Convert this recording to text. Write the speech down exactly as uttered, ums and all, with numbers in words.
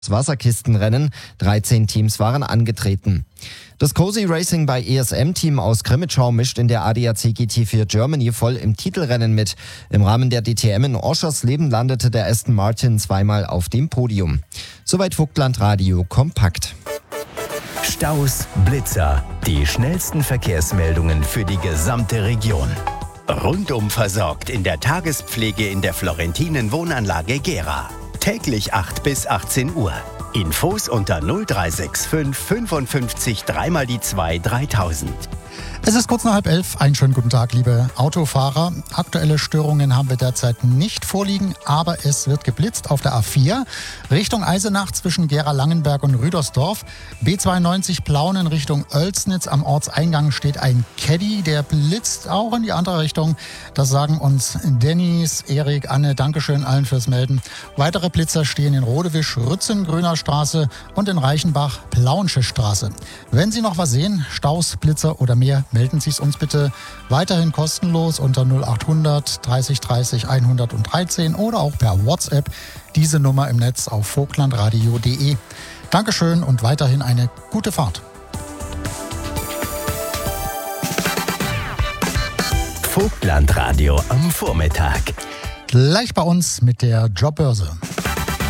Das Wasserkistenrennen. dreizehn Teams waren angetreten. Das Cozy Racing bei E S M-Team aus Crimmitschau mischt in der A D A C G T vier Germany voll im Titelrennen mit. Im Rahmen der D T M in Oschersleben landete der Aston Martin zweimal auf dem Podium. Soweit Vogtland Radio kompakt. Staus, Blitzer, die schnellsten Verkehrsmeldungen für die gesamte Region. Rundum versorgt in der Tagespflege in der Florentinen Wohnanlage Gera. Täglich acht bis achtzehn Uhr. Infos unter null drei sechs fünf fünfundfünfzig drei mal die zwei dreitausend. Es ist kurz nach halb elf. Einen schönen guten Tag, liebe Autofahrer. Aktuelle Störungen haben wir derzeit nicht vorliegen, aber es wird geblitzt auf der A vier Richtung Eisenach zwischen Gera-Langenberg und Rüdersdorf. B zweiundneunzig Plaunen Richtung Oelsnitz. Am Ortseingang steht ein Caddy, der blitzt auch in die andere Richtung. Das sagen uns Dennis, Erik, Anne. Dankeschön allen fürs Melden. Weitere Blitzer stehen in Rodewisch, Rützen, Grüner Straße und in Reichenbach, Plauensche Straße. Wenn Sie noch was sehen, Staus, Blitzer oder mehr, melden Sie es uns bitte weiterhin kostenlos unter null acht hundert dreißig dreißig hundertdreizehn oder auch per WhatsApp. Diese Nummer im Netz auf vogtlandradio punkt de. Dankeschön und weiterhin eine gute Fahrt. Vogtlandradio am Vormittag. Gleich bei uns mit der Jobbörse.